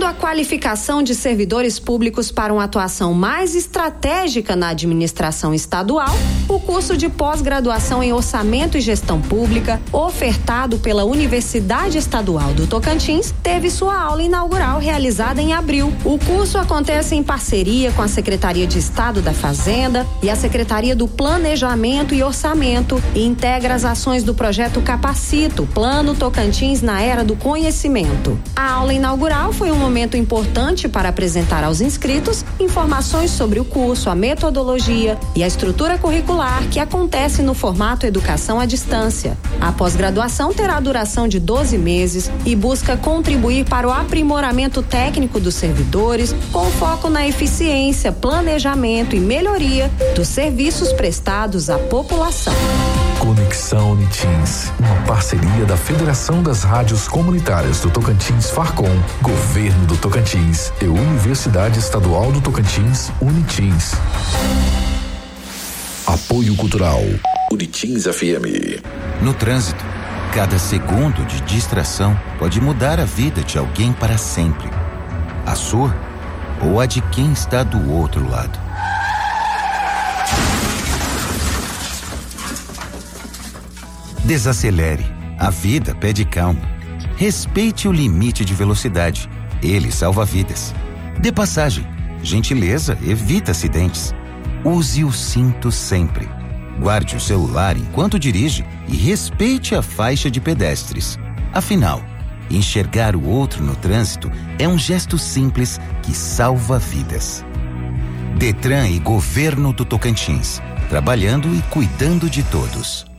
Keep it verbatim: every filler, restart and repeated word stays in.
a qualificação de servidores públicos para uma atuação mais estratégica na administração estadual, o curso de pós-graduação em Orçamento e Gestão Pública, ofertado pela Universidade Estadual do Tocantins, teve sua aula inaugural realizada em abril. O curso acontece em parceria com a Secretaria de Estado da Fazenda e a Secretaria do Planejamento e Orçamento e integra as ações do projeto Capacito, Plano Tocantins na Era do Conhecimento. A aula inaugural foi um momento importante para apresentar aos inscritos informações sobre o curso, a metodologia e a estrutura curricular que acontece no formato Educação à Distância. A pós-graduação terá duração de doze meses e busca contribuir para o aprimoramento técnico dos servidores, com foco na eficiência, planejamento e melhoria dos serviços prestados à população. Conexão Unitins, uma parceria da Federação das Rádios Comunitárias do Tocantins Farcom, Governo do Tocantins e Universidade Estadual do Tocantins, Unitins. Apoio Cultural, Unitins F M. No trânsito, cada segundo de distração pode mudar a vida de alguém para sempre. A sua ou a de quem está do outro lado. Desacelere. A vida pede calma. Respeite o limite de velocidade. Ele salva vidas. Dê passagem. Gentileza evita acidentes. Use o cinto sempre. Guarde o celular enquanto dirige e respeite a faixa de pedestres. Afinal, enxergar o outro no trânsito é um gesto simples que salva vidas. Detran e Governo do Tocantins, trabalhando e cuidando de todos.